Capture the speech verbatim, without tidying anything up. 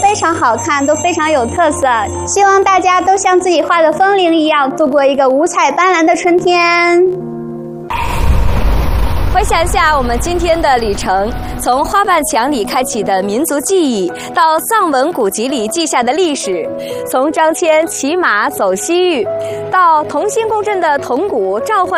非常好看，都非常有特色。希望大家都像自己画的风铃一样，度过一个五彩斑斓的春天。 回想一下我们今天的旅程，从花瓣墙里开启的民族记忆，到藏文古籍里记下的历史，从张骞骑马走西域，到同心共振的铜鼓召唤